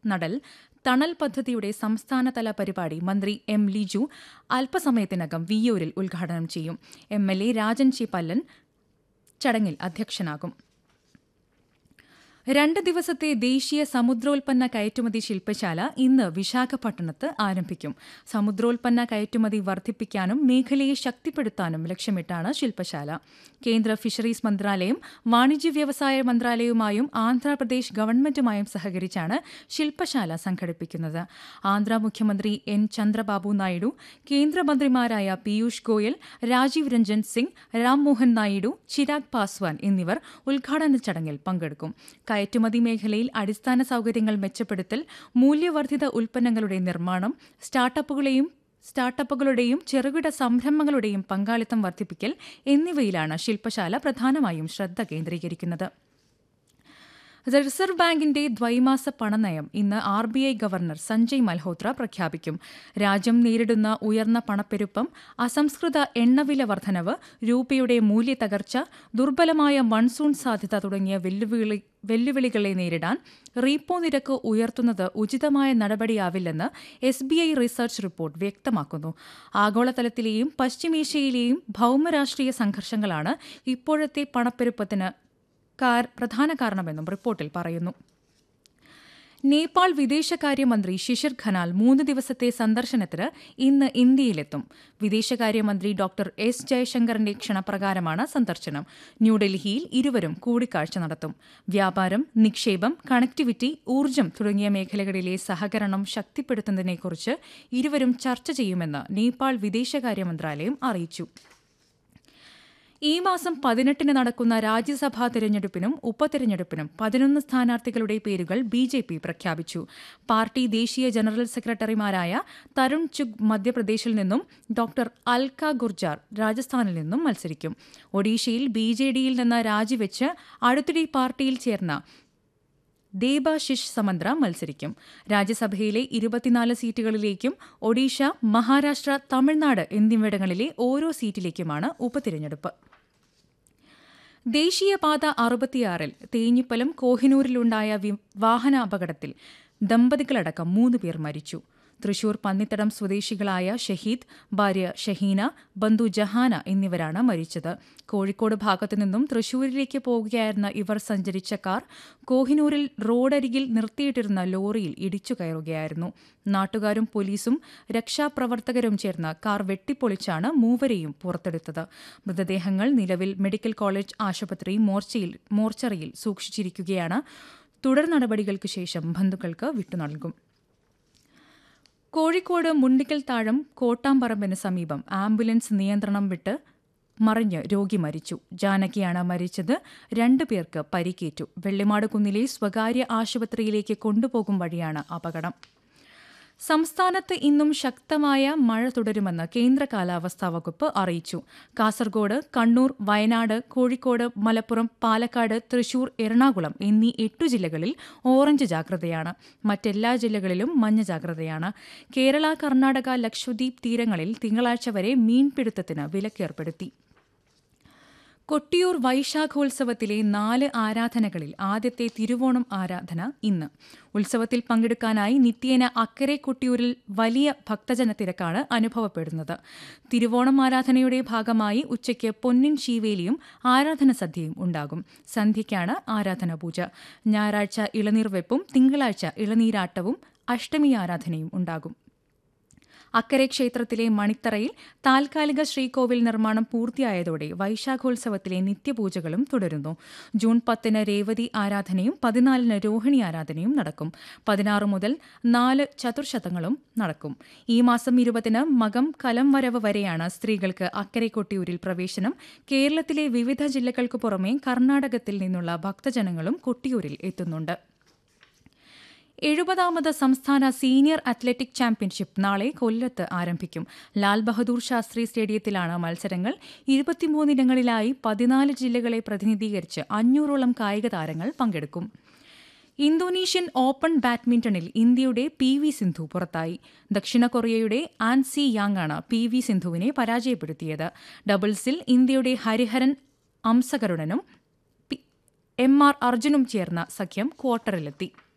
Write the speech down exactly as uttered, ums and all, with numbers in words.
നടൽ തണൽ പദ്ധതിയുടെ സംസ്ഥാനതല പരിപാടി മന്ത്രി എം ലിജു അല്പസമയത്തിനകം വിയ്യൂരിൽ ഉദ്ഘാടനം ചെയ്യും. എം എൽ എ രാജൻ ചി പല്ലൻ ചടങ്ങിൽ അധ്യക്ഷനാകും. രണ്ട് ദിവസത്തെ ദേശീയ സമുദ്രോൽപ്പന്ന കയറ്റുമതി ശില്പശാല ഇന്ന് വിശാഖപട്ടണത്ത് ആരംഭിക്കും. സമുദ്രോൽപ്പന്ന കയറ്റുമതി വർദ്ധിപ്പിക്കാനും മേഖലയെ ശക്തിപ്പെടുത്താനും ലക്ഷ്യമിട്ടാണ് ശില്പശാല. കേന്ദ്ര ഫിഷറീസ് മന്ത്രാലയം, വാണിജ്യ വ്യവസായ മന്ത്രാലയവുമായും ആന്ധ്രാപ്രദേശ് ഗവൺമെന്റുമായും സഹകരിച്ചാണ് ശില്പശാല സംഘടിപ്പിക്കുന്നത്. ആന്ധ്ര മുഖ്യമന്ത്രി എൻ ചന്ദ്രബാബു നായിഡു, കേന്ദ്രമന്ത്രിമാരായ പീയൂഷ് ഗോയൽ, രാജീവ് രഞ്ജൻ സിംഗ്, രാംമോഹൻ നായിഡു, ചിരാഗ് പാസ്വാൻ എന്നിവർ ഉദ്ഘാടന ചടങ്ങിൽ പങ്കെടുക്കും. കയറ്റുമതി മേഖലയിൽ അടിസ്ഥാന സൌകര്യങ്ങൾ മെച്ചപ്പെടുത്തൽ, മൂല്യവർദ്ധിത ഉൽപ്പന്നങ്ങളുടെ നിർമ്മാണം, സ്റ്റാർട്ടപ്പുകളെയും സ്റ്റാർട്ടപ്പുകളുടെയും ചെറുകിട സംരംഭങ്ങളുടെയും പങ്കാളിത്തം വർദ്ധിപ്പിക്കൽ എന്നിവയിലാണ് ശില്പശാല പ്രധാനമായും ശ്രദ്ധ കേന്ദ്രീകരിക്കുന്നത്. റിസർവ് ബാങ്കിന്റെ ദ്വൈമാസ പണനയം ഇന്ന് R B I governor Sanjay Malhotra പ്രഖ്യാപിക്കും. രാജ്യം നേരിടുന്ന ഉയർന്ന പണപ്പെരുപ്പം, അസംസ്കൃത എണ്ണവില വർധനവ്, രൂപയുടെ മൂല്യത്തകർച്ച, ദുർബലമായ മൺസൂൺ സാധ്യത തുടങ്ങിയ വെല്ലുവിളി വെല്ലുവിളികളെ നേരിടാൻ റീപ്പോ നിരക്ക് ഉയർത്തുന്നത് ഉചിതമായ നടപടിയാവില്ലെന്ന് S B I research report വ്യക്തമാക്കുന്നു. ആഗോളതലത്തിലെയും പശ്ചിമേഷ്യയിലെയും ഭൌമരാഷ്ട്രീയ സംഘർഷങ്ങളാണ് ഇപ്പോഴത്തെ പണപ്പെരുപ്പത്തിന് പ്രധാന കാരണമെന്നും റിപ്പോർട്ടിൽ പറയുന്നു. നേപ്പാൾ വിദേശകാര്യമന്ത്രി ശിശിർ ഖനാൽ മൂന്ന് ദിവസത്തെ സന്ദർശനത്തിന് ഇന്ന് ഇന്ത്യയിലെത്തും. വിദേശകാര്യമന്ത്രി ഡോക്ടർ എസ് ജയശങ്കറിന്റെ ക്ഷണപ്രകാരമാണ് സന്ദർശനം. ന്യൂഡൽഹിയിൽ ഇരുവരും കൂടിക്കാഴ്ച നടത്തും. വ്യാപാരം, നിക്ഷേപം, കണക്ടിവിറ്റി, ഊർജ്ജം തുടങ്ങിയ മേഖലകളിലെ സഹകരണം ശക്തിപ്പെടുത്തുന്നതിനെക്കുറിച്ച് ഇരുവരും ചർച്ച ചെയ്യുമെന്ന് നേപ്പാൾ വിദേശകാര്യ മന്ത്രാലയം അറിയിച്ചു. ഈ മാസം പതിനെട്ടിന് നടക്കുന്ന രാജ്യസഭാ തെരഞ്ഞെടുപ്പിനും ഉപതെരഞ്ഞെടുപ്പിനും പതിനൊന്ന് സ്ഥാനാർത്ഥികളുടെ പേരുകൾ ബി ജെ പി പ്രഖ്യാപിച്ചു. പാർട്ടി ദേശീയ ജനറൽ സെക്രട്ടറിമാരായ തരുൺ ചുഗ് മധ്യപ്രദേശിൽ നിന്നും ഡോക്ടർ അൽക ഗുർജാർ രാജസ്ഥാനിൽ നിന്നും മത്സരിക്കും. ഒഡീഷയിൽ ബി ജെ ഡിയിൽ നിന്ന് രാജിവെച്ച് അടുത്തിടെ പാർട്ടിയിൽ ചേർന്ന ദേബാശിഷ് സമന്ത്ര മത്സരിക്കും. രാജ്യസഭയിലെ ഇരുപത്തിനാല് സീറ്റുകളിലേക്കും ഒഡീഷ, മഹാരാഷ്ട്ര, തമിഴ്നാട് എന്നിവിടങ്ങളിലെ ഓരോ സീറ്റിലേക്കുമാണ് ഉപതിരഞ്ഞെടുപ്പ്. ദേശീയപാത അറുപത്തിയാറിൽ തേഞ്ഞിപ്പലം കോഹിനൂരിലുണ്ടായ വാഹനാപകടത്തിൽ ദമ്പതികളടക്കം മൂന്ന് പേർ മരിച്ചു. തൃശൂർ പന്നിത്തടം സ്വദേശികളായ ഷഹീദ്, ഭാര്യ ഷഹീന, ബന്ധു ജഹാന എന്നിവരാണ് മരിച്ചത്. കോഴിക്കോട് ഭാഗത്തുനിന്നും തൃശൂരിലേക്ക് പോകുകയായിരുന്ന ഇവർ സഞ്ചരിച്ച കാർ കോഹിനൂരിൽ റോഡരികിൽ നിർത്തിയിട്ടിരുന്ന ലോറിയിൽ ഇടിച്ചു കയറുകയായിരുന്നു. നാട്ടുകാരും പോലീസും രക്ഷാപ്രവർത്തകരും ചേർന്ന് കാർ വെട്ടിപ്പൊളിച്ചാണ് മൂവരെയും പുറത്തെടുത്തത്. മൃതദേഹങ്ങൾ നിലവിൽ മെഡിക്കൽ കോളേജ് ആശുപത്രി മോർച്ചയിൽ മോർച്ചറിയിൽ സൂക്ഷിച്ചിരിക്കുകയാണ്. തുടർ നടപടികൾക്ക് ശേഷം ബന്ധുക്കൾക്ക് വിട്ടുനൽകും. കോഴിക്കോട് മുണ്ടിക്കൽ താഴം കോട്ടാമ്പറമ്പിന് സമീപം ആംബുലൻസ് നിയന്ത്രണം വിട്ട് മറിഞ്ഞ് രോഗി മരിച്ചു. ജാനകിയാണ് മരിച്ചത്. രണ്ടു പേർക്ക് പരിക്കേറ്റു. വെള്ളിമാട് കുന്നിലെ സ്വകാര്യ ആശുപത്രിയിലേക്ക് കൊണ്ടുപോകും വഴിയാണ് അപകടം. സംസ്ഥാനത്ത് ഇന്നും ശക്തമായ മഴ തുടരുമെന്ന് കേന്ദ്ര കാലാവസ്ഥാ വകുപ്പ് അറിയിച്ചു. കാസർഗോഡ്, കണ്ണൂർ, വയനാട്, കോഴിക്കോട്, മലപ്പുറം, പാലക്കാട്, തൃശൂർ, എറണാകുളം എന്നീ എട്ടു ജില്ലകളിൽ ഓറഞ്ച് ജാഗ്രതയാണ്. മറ്റെല്ലാ ജില്ലകളിലും മഞ്ഞ ജാഗ്രതയാണ്. കേരള, കർണാടക, ലക്ഷദ്വീപ് തീരങ്ങളിൽ തിങ്കളാഴ്ച വരെ മീൻപിടുത്തത്തിന് വിലക്കേർപ്പെടുത്തി. കൊട്ടിയൂർ വൈശാഖോത്സവത്തിലെ നാല് ആരാധനകളിൽ ആദ്യത്തെ തിരുവോണം ആരാധന ഇന്ന്. ഉത്സവത്തിൽ പങ്കെടുക്കാനായി നിത്യേന അക്കരെ കൊട്ടിയൂരിൽ വലിയ ഭക്തജന തിരക്കാണ് അനുഭവപ്പെടുന്നത്. തിരുവോണം ആരാധനയുടെ ഭാഗമായി ഉച്ചയ്ക്ക് പൊന്നിൻ ശീവേലിയും ആരാധന സദ്യയും ഉണ്ടാകും. സന്ധ്യയ്ക്കാണ് ആരാധന പൂജ. ഞായറാഴ്ച ഇളനീർവെപ്പും തിങ്കളാഴ്ച ഇളനീരാട്ടവും അഷ്ടമി ആരാധനയും ഉണ്ടാകും. അക്കരെ ക്ഷേത്രത്തിലെ മണിത്തറയിൽ താൽക്കാലിക ശ്രീകോവിൽ നിർമ്മാണം പൂർത്തിയായതോടെ വൈശാഖോത്സവത്തിലെ നിത്യപൂജകളും തുടരുന്നു. ജൂൺ പത്തിന് രേവതി ആരാധനയും പതിനാലിന് രോഹിണി ആരാധനയും നടക്കും. പതിനാറ് മുതൽ നാല് ചതുർശതങ്ങളും നടക്കും. ഈ മാസം ഇരുപതിന് മകം കലം വരവ് വരെയാണ് സ്ത്രീകൾക്ക് അക്കരെ കൊട്ടിയൂരിൽ പ്രവേശനം. കേരളത്തിലെ വിവിധ ജില്ലകൾക്ക് പുറമെ കർണാടകത്തിൽ നിന്നുള്ള ഭക്തജനങ്ങളും കൊട്ടിയൂരിൽ എത്തുന്നുണ്ട്. എഴുപതാമത് സംസ്ഥാന സീനിയർ അത്ലറ്റിക് ചാമ്പ്യൻഷിപ്പ് നാളെ കൊല്ലത്ത് ആരംഭിക്കും. ലാൽ ബഹദൂർ ശാസ്ത്രി സ്റ്റേഡിയത്തിലാണ് മത്സരങ്ങൾ. ഇരുപത്തിമൂന്നിനങ്ങളിലായി പതിനാല് ജില്ലകളെ പ്രതിനിധീകരിച്ച് അഞ്ഞൂറോളം കായിക താരങ്ങൾ പങ്കെടുക്കും. ഇന്തോനേഷ്യൻ ഓപ്പൺ ബാഡ്മിന്റണിൽ ഇന്ത്യയുടെ പി വി സിന്ധു പുറത്തായി. ദക്ഷിണ കൊറിയയുടെ ആൻ സി യാങ്ങാണ് പി വി സിന്ധുവിനെ പരാജയപ്പെടുത്തിയത്. ഡബിൾസിൽ ഇന്ത്യയുടെ ഹരിഹരൻ അംസകരുണനും എം ആർ അർജുനും ചേർന്ന സഖ്യം ക്വാർട്ടറിലെത്തി.